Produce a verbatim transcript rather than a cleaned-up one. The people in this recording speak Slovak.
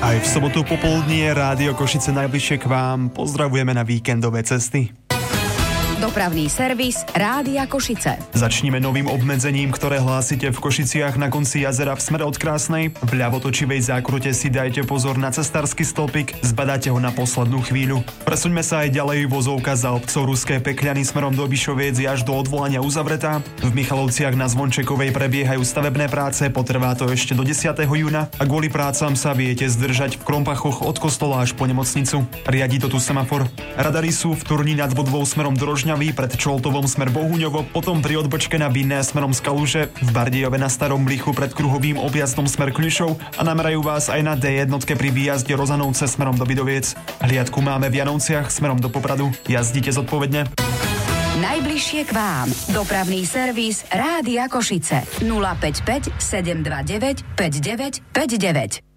Aj v sobotu popoludnie Rádio Košice najbližšie k vám. Pozdravujeme na víkendové cesty. Dopravný servis Rádia Košice. Začníme novým obmedzením, ktoré hlásite v Košiciach na konci jazera v smere od Krásnej. V ľavotočivej zákrute si dajte pozor na cestársky stĺpik, zbadáte ho na poslednú chvíľu. Presuňme sa aj ďalej, vozovka za obcov Ruské Pekľany smerom do Bišoviec je až do odvolania uzavretá. V Michalovciach na Zvončekovej prebiehajú stavebné práce, potrvá to ešte do desiateho júna a kvôli prácam sa viete zdržať v Krompachoch od kostola až po nemocnicu. Riadi to tu semafor. Radary sú v Turni nad Bodvou smerom do Rožňavy, pred Čoltovom smer Bohuňovo, potom pri odbočke na Vinné smerom z Kaluže, v Bardejove na Starom Mlichu pred kruhovým objazdom smer Kľušov a namerajú vás aj na dé jednotke pri výjazde Rozanovce smerom do Bidoviec. Hliadku máme v Janovciach smerom do Popradu. Jazdite zodpovedne. Najbližšie k vám. Dopravný servis Rádia Košice. nula päť päť sedem dva deväť päť deväť päť deväť.